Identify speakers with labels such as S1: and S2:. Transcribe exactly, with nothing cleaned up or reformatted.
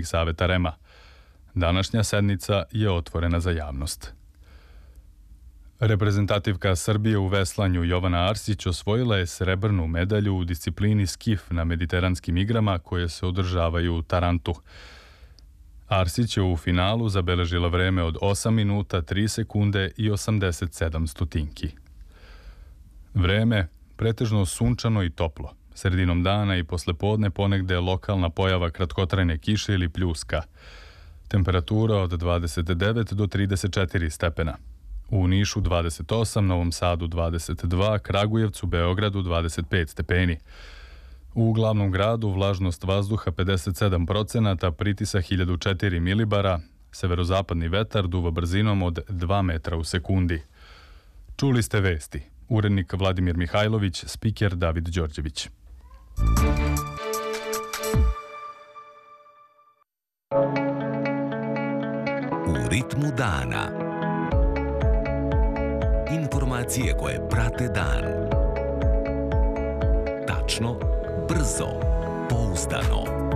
S1: stručnih saveta R E M-a. Današnja sednica je otvorena za javnost. Reprezentativka Srbije u veslanju Jovana Arsić osvojila je srebrnu medalju u disciplini skif na mediteranskim igrama koje se održavaju u Tarantu. Arsić je u finalu zabeležila vreme od osam minuta tri sekunde i osamdeset sedam stotinki. Vreme pretežno sunčano i toplo. Sredinom dana i poslepodne ponegde lokalna pojava kratkotrajne kiše ili pljuska. Temperatura od dvadeset devet do trideset četiri stepena. U Nišu dvadeset osam, Novom Sadu dvadeset dva, Kragujevcu, Beogradu dvadeset pet stepeni. U glavnom gradu vlažnost vazduha pedeset sedam procenata, pritisak hiljadu četiri milibara, severozapadni vetar duva brzinom od dva metra u sekundi. Čuli ste vesti. Urednik Vladimir Mihajlović, spiker David Đorđević.
S2: U ritmu dana. Informacije koje prate dan. Tačno, brzo, pouzdano.